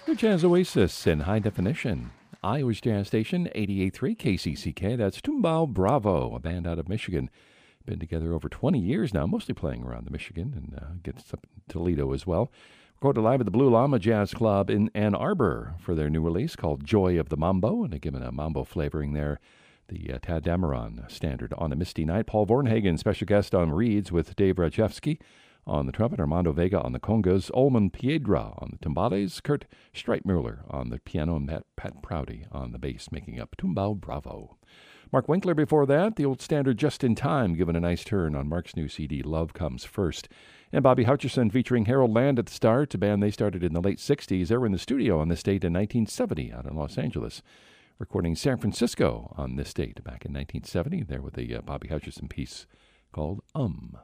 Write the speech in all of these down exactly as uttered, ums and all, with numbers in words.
The Jazz Oasis in high definition. Iowa's Jazz Station, eighty-eight point three K C C K. That's Tumbao Bravo, a band out of Michigan. Been together over twenty years now, mostly playing around the Michigan and uh, gets up in Toledo as well. Recorded live at the Blue Llama Jazz Club in Ann Arbor for their new release called Joy of the Mambo, and they're given a mambo flavoring there. The uh, Tad Dameron standard on a misty night. Paul Vornhagen, special guest on reeds with Dave Rajewski on the trumpet, Armando Vega on the congas, Olman Piedra on the timbales, Kurt Streitmuller on the piano, and Pat, Pat Prouty on the bass, making up Tumbao Bravo. Mark Winkler before that, the old standard Just in Time, given a nice turn on Mark's new C D, Love Comes First. And Bobby Hutcherson featuring Harold Land at the start, a band they started in the late sixties. They were in the studio on this date in nineteen seventy out in Los Angeles, recording San Francisco on this date back in nineteen seventy, there with the uh, Bobby Hutcherson piece called Um.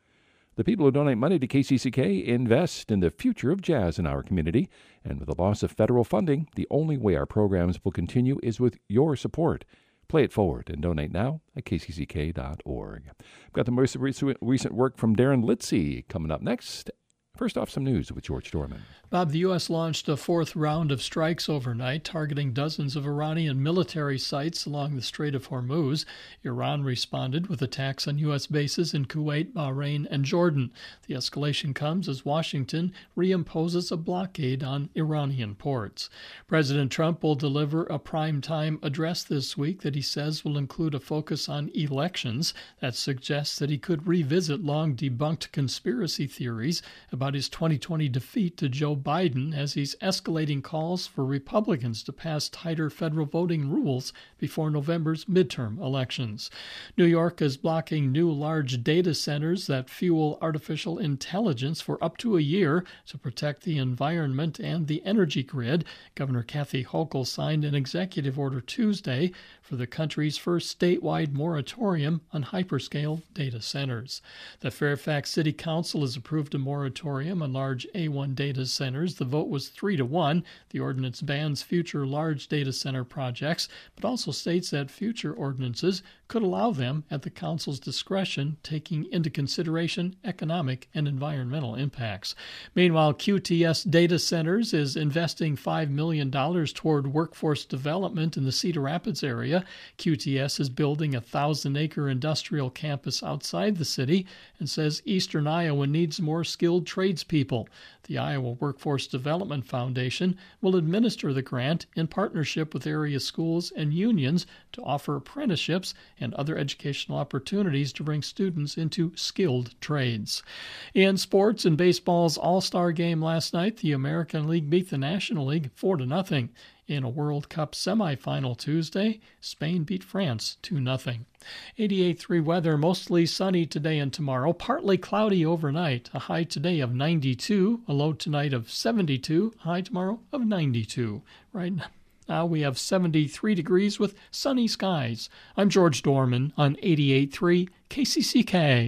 The people who donate money to K C C K invest in the future of jazz in our community, and with the loss of federal funding, the only way our programs will continue is with your support. Play it forward and donate now at k c c k dot org. We've got the most recent work from Darren Litzy coming up next. First off, some news with George Dorman. Bob, the U S launched a fourth round of strikes overnight, targeting dozens of Iranian military sites along the Strait of Hormuz. Iran responded with attacks on U S bases in Kuwait, Bahrain, and Jordan. The escalation comes as Washington reimposes a blockade on Iranian ports. President Trump will deliver a primetime address this week that he says will include a focus on elections. That suggests that he could revisit long-debunked conspiracy theories about his twenty twenty defeat to Joe Biden, as he's escalating calls for Republicans to pass tighter federal voting rules before November's midterm elections. New York is blocking new large data centers that fuel artificial intelligence for up to a year to protect the environment and the energy grid. Governor Kathy Hochul signed an executive order Tuesday for the country's first statewide moratorium on hyperscale data centers. The Fairfax City Council has approved a moratorium on large A one data centers. The vote was three to one. The ordinance bans future large data center projects, but also states that future ordinances could allow them at the council's discretion, taking into consideration economic and environmental impacts. Meanwhile, Q T S Data Centers is investing five million dollars toward workforce development in the Cedar Rapids area. Q T S is building a thousand-acre industrial campus outside the city and says eastern Iowa needs more skilled tradespeople. The Iowa Workforce Development Foundation will administer the grant in partnership with area schools and unions to offer apprenticeships and other educational opportunities to bring students into skilled trades. In sports, in baseball's All-Star game last night, the American League beat the National League four to nothing. In a World Cup semifinal Tuesday, Spain beat France two nothing. eighty-eight point three weather, mostly sunny today and tomorrow, partly cloudy overnight. A high today of ninety-two, a low tonight of seventy-two, high tomorrow of ninety-two. Right now we have seventy-three degrees with sunny skies. I'm George Dorman on eighty-eight point three K C C K.